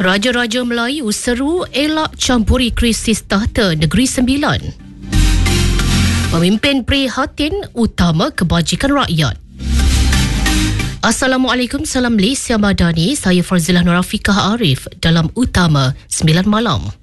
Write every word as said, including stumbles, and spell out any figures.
Raja-raja Melayu seru elak campuri krisis tahta Negeri Sembilan. Pemimpin prihatin utama kebajikan rakyat. Assalamualaikum, salam Malaysia Madani. Saya Farzilah Nurafikah Arif dalam Utama sembilan Malam.